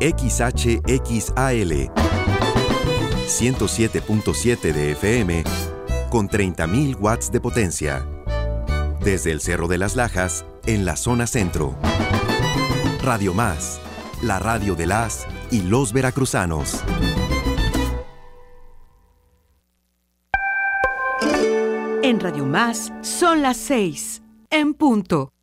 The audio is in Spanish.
XHXAL 107.7 de FM con 30.000 watts de potencia. Desde el Cerro de las Lajas, en la zona centro. Radio Más, la radio de las y los veracruzanos. En Radio Más son las 6, en punto.